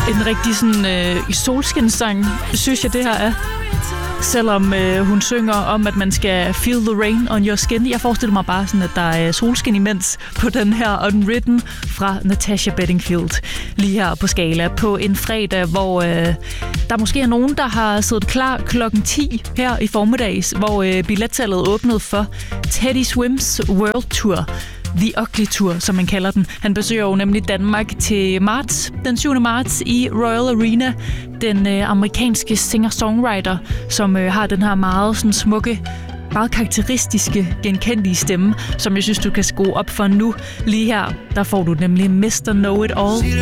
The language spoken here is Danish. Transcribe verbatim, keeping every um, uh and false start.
En rigtig sådan øh, solskinssang, synes jeg, det her er. Selvom øh, hun synger om, at man skal feel the rain on your skin. Jeg forestiller mig bare sådan, at der er solskin imens på den her Unwritten fra Natasha Bedingfield. Lige her på Skala på en fredag, hvor øh, der måske er nogen, der har siddet klar klokken ti her i formiddags, hvor øh, billettallet åbnede for Teddy Swims World Tour. The Ugly Tour, som man kalder den. Han besøger jo nemlig Danmark til marts, den syvende marts i Royal Arena. Den øh, amerikanske singer-songwriter, som øh, har den her meget sådan, smukke, meget karakteristiske, genkendelige stemme, som jeg synes, du kan skrue op for nu. Lige her, der får du nemlig mister Know It All.